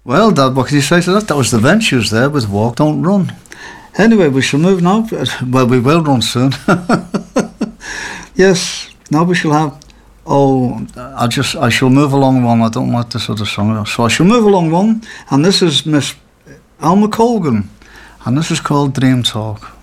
Well, Dad, what can you say to that? That was the Ventures there with Walk, Don't Run. Anyway, we shall move now. Well, we will run soon. Yes, now we shall have... Oh, I shall move along one. I don't like this other song. So I shall move along one. And this is Miss Alma Colgan. And this is called Dream Talk.